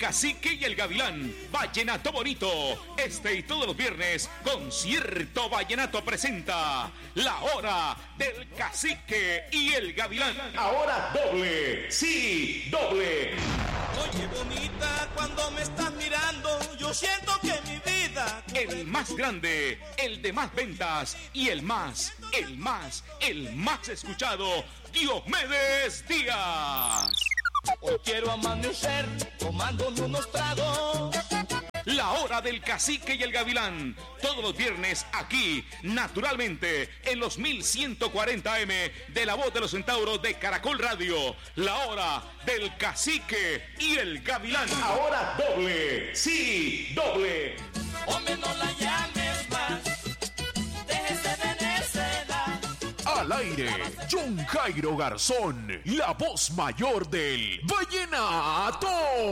Cacique y el Gavilán, Vallenato Bonito. Este y todos los viernes, Concierto Vallenato presenta La Hora del Cacique y el Gavilán. Ahora doble, sí, doble. Oye, bonita, cuando me estás mirando, yo siento que mi vida... El más grande, el de más ventas y el más escuchado, Diomedes Díaz. Hoy quiero amanecer tomándome unos tragos. La Hora del Cacique y el Gavilán, todos los viernes aquí, naturalmente, en los 1140 M de La Voz de los Centauros de Caracol Radio. La Hora del Cacique y el Gavilán. Ahora doble, sí, doble. Hombre, no la llames más, déjese de necedad. Al aire, John Jairo Garzón, la voz mayor del Vallenato.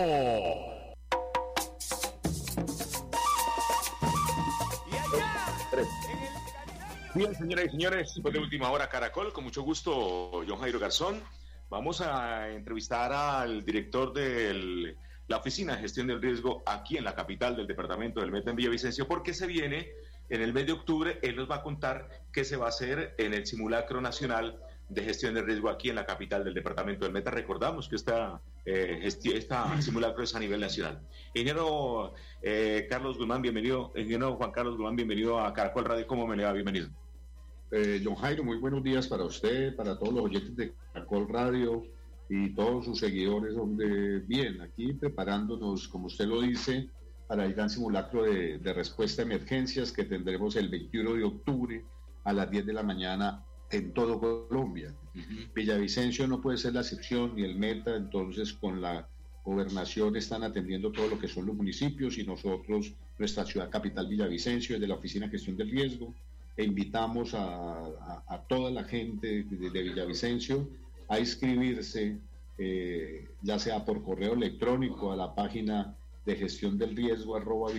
Bien, señoras y señores, después de Última Hora Caracol, con mucho gusto, John Jairo Garzón. Vamos a entrevistar al director de la Oficina de Gestión del Riesgo aquí en la capital del departamento del Meta, en Villavicencio, porque se viene en el mes de octubre. Él nos va a contar qué se va a hacer en el simulacro nacional de gestión del riesgo aquí en la capital del departamento del Meta. Recordamos que esta simulacro es a nivel nacional. Ingeniero Carlos Guzmán, bienvenido. Ingeniero Juan Carlos Guzmán, bienvenido a Caracol Radio. ¿Cómo me le va? Bienvenido. John Jairo, muy buenos días para usted, para todos los oyentes de Caracol Radio y todos sus seguidores. Bien, aquí preparándonos, como usted lo dice, para el gran simulacro de respuesta a emergencias que tendremos el 21 de octubre a las 10 de la mañana en todo Colombia. Villavicencio no puede ser la excepción, ni el Meta. Entonces con la gobernación están atendiendo todo lo que son los municipios y nosotros, nuestra ciudad capital Villavicencio, desde la Oficina de Gestión del Riesgo, e invitamos a toda la gente de Villavicencio a inscribirse, ya sea por correo electrónico a la página de gestión del riesgo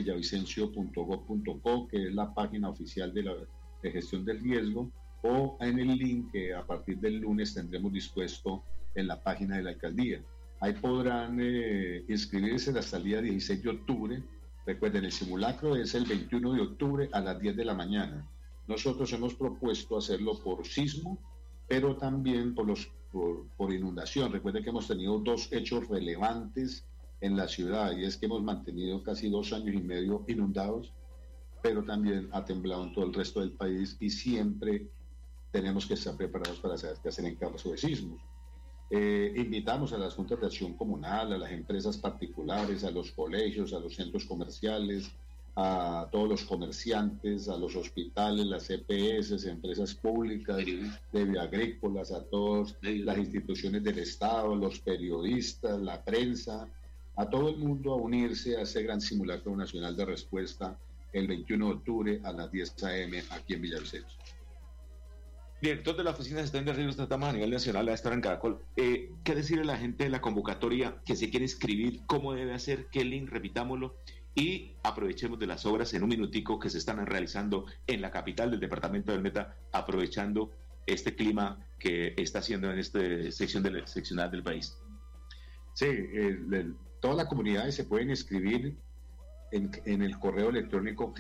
@villavicencio.gov.co, que es la página oficial de gestión del riesgo, o en el link que a partir del lunes tendremos dispuesto en la página de la alcaldía. Ahí podrán inscribirse hasta el día 16 de octubre. Recuerden, el simulacro es el 21 de octubre a las 10 de la mañana. Nosotros hemos propuesto hacerlo por sismo, pero también por inundación. Recuerden que hemos tenido dos hechos relevantes en la ciudad, y es que hemos mantenido casi 2 años y medio inundados, pero también ha temblado en todo el resto del país y siempre tenemos que estar preparados para saber qué hacer en caso de sismos. Invitamos a las juntas de acción comunal, a las empresas particulares, a los colegios, a los centros comerciales, a todos los comerciantes, a los hospitales, las EPS, empresas públicas, de bioagrícolas, a todas las instituciones del Estado, los periodistas, la prensa, a todo el mundo a unirse a ese gran simulacro nacional de respuesta el 21 de octubre a las 10 a.m. aquí en Villavicencio. Director de la Oficina de Gestión de Riesgos, tratamos a nivel nacional a estar en Caracol. ¿Qué decirle a la gente de la convocatoria que se quiere inscribir? ¿Cómo debe hacer? ¿Qué link? Repitámoslo. Y aprovechemos de las obras en un minutico que se están realizando en la capital del departamento del Meta, aprovechando este clima que está haciendo en esta seccional del país. Sí, todas las comunidades se pueden inscribir en el correo electrónico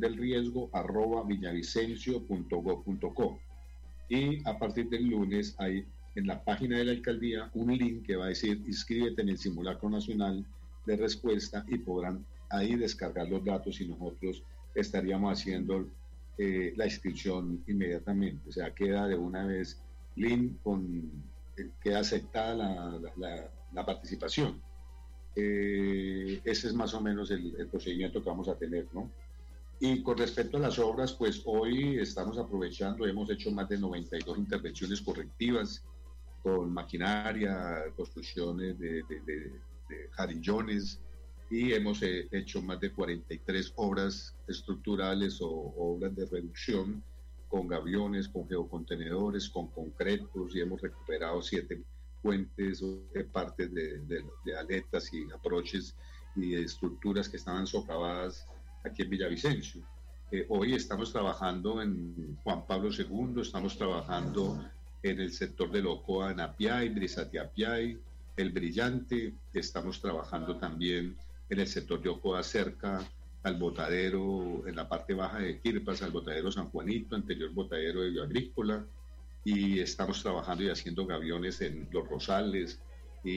gestiondelriesgo@villavicencio.gov.co, y a partir del lunes hay en la página de la alcaldía un link que va a decir inscríbete en el simulacro nacional de respuesta, y podrán ahí descargar los datos y nosotros estaríamos haciendo la inscripción inmediatamente. O sea, queda de una vez link queda aceptada la participación. Ese es más o menos el procedimiento que vamos a tener, ¿no? Y con respecto a las obras, pues hoy estamos aprovechando, hemos hecho más de 92 intervenciones correctivas con maquinaria, construcciones de jarillones, y hemos hecho más de 43 obras estructurales o obras de reducción con gaviones, con geocontenedores, con concretos, y hemos recuperado 7 puentes o partes de aletas y aproches y estructuras que estaban socavadas aquí en Villavicencio. Hoy estamos trabajando en Juan Pablo II, estamos trabajando en el sector de Locoa, en Apiay, Brisatiapiay, El Brillante. Estamos trabajando también en el sector de Ocoa, cerca al botadero, en la parte baja de Quirpas, al botadero San Juanito, anterior botadero de Bioagrícola, y estamos trabajando y haciendo gaviones en Los Rosales, y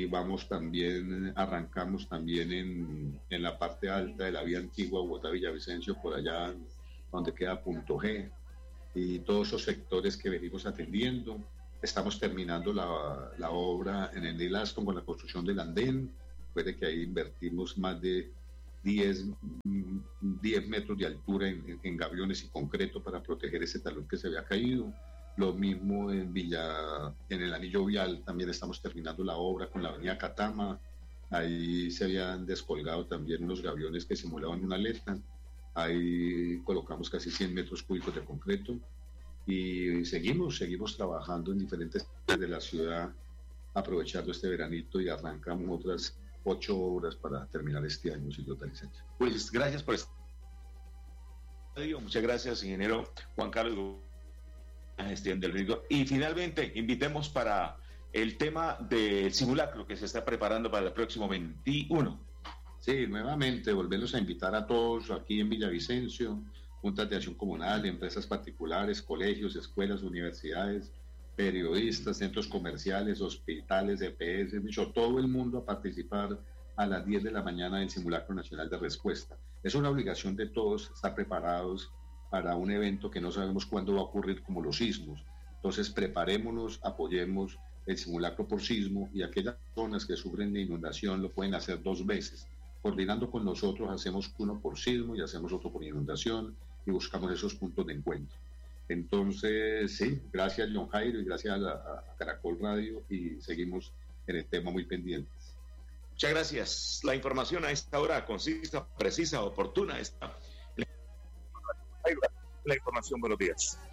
arrancamos también en la parte alta de la vía antigua Bogotá-Villavicencio, por allá donde queda Punto G, y todos esos sectores que venimos atendiendo. Estamos terminando la obra en el Neil Aston con la construcción del andén. Puede que ahí invertimos más de 10 metros de altura en gaviones y concreto para proteger ese talud que se había caído. Lo mismo en el anillo vial, también estamos terminando la obra con la avenida Catama. Ahí se habían descolgado también unos gaviones que simulaban una aleta. Ahí colocamos casi 100 metros cúbicos de concreto y seguimos trabajando en diferentes partes de la ciudad, aprovechando este veranito, y arrancamos otras 8 obras para terminar este año, sin licencia. Pues gracias por estar. Muchas gracias, ingeniero Juan Carlos, la gestión del riesgo. Y finalmente, invitemos para el tema del simulacro que se está preparando para el próximo 21. Sí, nuevamente volverlos a invitar a todos aquí en Villavicencio, juntas de acción comunal, empresas particulares, colegios, escuelas, universidades, periodistas, centros comerciales, hospitales, EPS, todo el mundo a participar a las 10 de la mañana del Simulacro Nacional de Respuesta. Es una obligación de todos estar preparados para un evento que no sabemos cuándo va a ocurrir, como los sismos. Entonces preparémonos, apoyemos el simulacro por sismo, y aquellas personas que sufren de inundación lo pueden hacer 2 veces. Coordinando con nosotros hacemos uno por sismo y hacemos otro por inundación, y buscamos esos puntos de encuentro. Entonces, sí, gracias John Jairo y gracias a Caracol Radio, y seguimos en el tema muy pendientes. Muchas gracias. La información a esta hora concisa, precisa, oportuna. La información, buenos días.